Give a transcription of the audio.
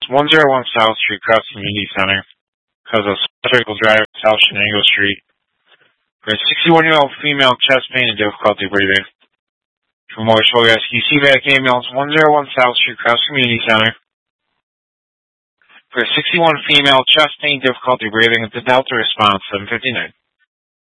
101 South Street, Cross Community Center. Cause of Circle Drive, South Shenango Street. For a 61-year-old female, chest pain and difficulty breathing. For more shoulder rescue, CVAC ambulance, 101 South Street, Cross Community Center. For a 61 female, chest pain, difficulty breathing, at the Delta response, 759.